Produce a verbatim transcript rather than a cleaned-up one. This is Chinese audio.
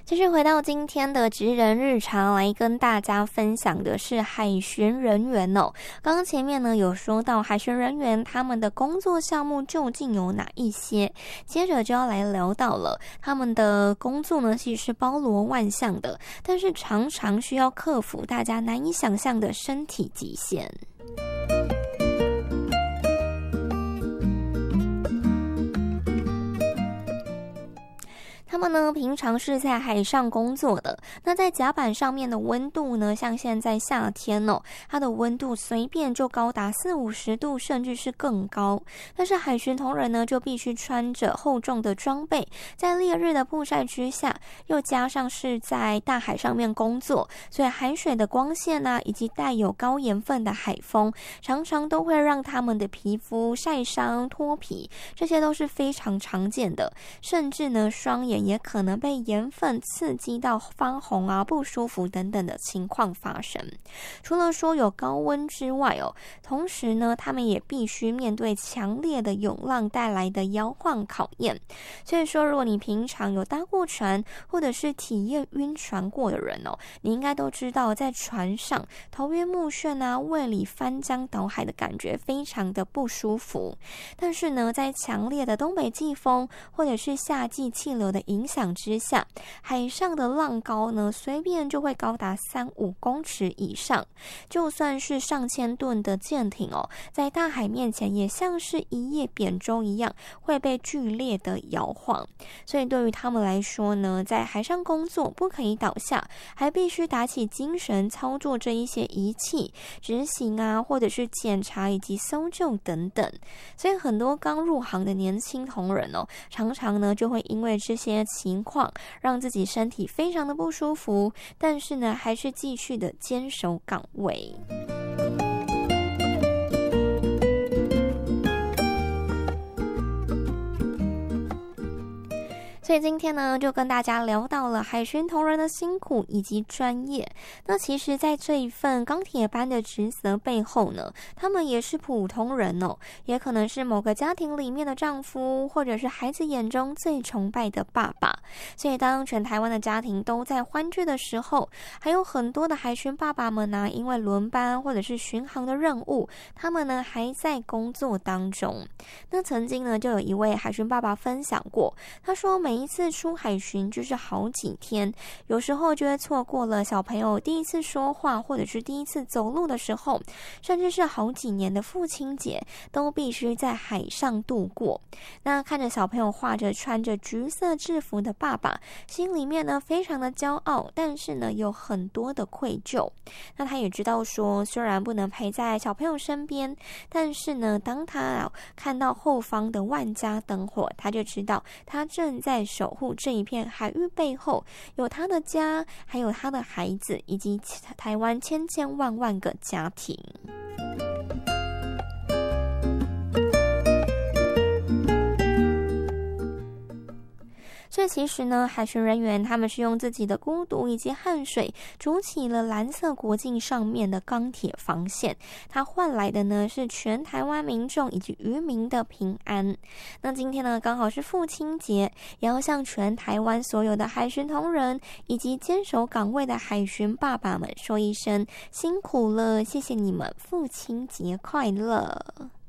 继续回到今天的职人日常，来跟大家分享的是海巡人员哦。刚刚前面呢有说到海巡人员他们的工作项目究竟有哪一些，接着就要来聊到了他们的工作呢其实是包罗万象的，但是常常需要克服大家难以想象的身体极限。他们呢平常是在海上工作的，那在甲板上面的温度呢，像现在夏天哦，它的温度随便就高达四五十度，甚至是更高。但是海巡同仁呢就必须穿着厚重的装备，在烈日的曝晒之下，又加上是在大海上面工作，所以海水的光线啊，以及带有高盐分的海风，常常都会让他们的皮肤晒伤脱皮，这些都是非常常见的，甚至呢双眼也可能被盐分刺激到发红啊、不舒服等等的情况发生。除了说有高温之外哦，同时呢，他们也必须面对强烈的涌浪带来的摇晃考验。所以说，如果你平常有搭过船，或者是体验晕船过的人哦，你应该都知道，在船上头晕目眩啊、胃里翻江倒海的感觉非常的不舒服。但是呢，在强烈的东北季风或者是夏季气流的影响之下，海上的浪高呢，随便就会高达三五公尺以上。就算是上千吨的舰艇哦，在大海面前也像是一叶扁舟一样，会被剧烈的摇晃。所以对于他们来说呢，在海上工作不可以倒下，还必须打起精神操作这一些仪器，执行啊，或者是检查以及搜救等等。所以很多刚入行的年轻同仁哦，常常呢就会因为这些情况让自己身体非常的不舒服，但是呢还是继续的坚守岗位。所以今天呢，就跟大家聊到了海巡同仁的辛苦以及专业。那其实在这一份钢铁般的职责背后呢，他们也是普通人哦，也可能是某个家庭里面的丈夫，或者是孩子眼中最崇拜的爸爸。所以当全台湾的家庭都在欢聚的时候，还有很多的海巡爸爸们呢，因为轮班或者是巡航的任务，他们呢还在工作当中。那曾经呢，就有一位海巡爸爸分享过，他说每一次出海巡就是好几天，有时候就会错过了小朋友第一次说话或者是第一次走路的时候，甚至是好几年的父亲节都必须在海上度过。那看着小朋友画着穿着橘色制服的爸爸，心里面呢非常的骄傲，但是呢有很多的愧疚。那他也知道说，虽然不能陪在小朋友身边，但是呢当他、啊、看到后方的万家灯火，他就知道他正在守护这一片海域背后有他的家，还有他的孩子，以及台湾千千万万个家庭。所以其实呢，海巡人员他们是用自己的孤独以及汗水筑起了蓝色国境上面的钢铁防线，它换来的呢是全台湾民众以及渔民的平安。那今天呢刚好是父亲节，也要向全台湾所有的海巡同仁以及坚守岗位的海巡爸爸们说一声辛苦了，谢谢你们，父亲节快乐。